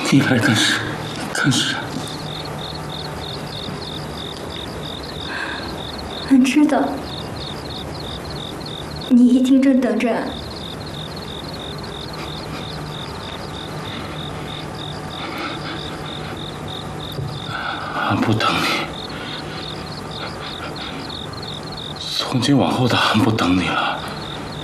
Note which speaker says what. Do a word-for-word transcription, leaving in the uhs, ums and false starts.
Speaker 1: 你来干什干啥？
Speaker 2: 俺知道，你一定正等着俺。
Speaker 1: 俺不等你，从今往后的俺不等你了。